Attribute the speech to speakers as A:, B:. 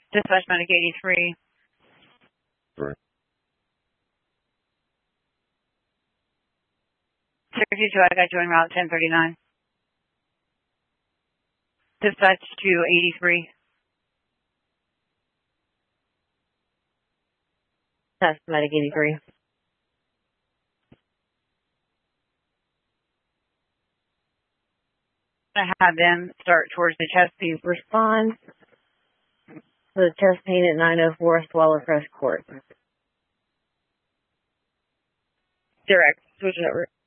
A: Dispatch Medic 83.
B: Sorry.
A: Syracuse 2, I got you en route 1039. Dispatch to 83.
C: Dispatch Medic 83.
A: I have them start towards the chest piece.
C: Respond to the chest pain at 904 Swallow Crest Court.
A: Direct. Switch over.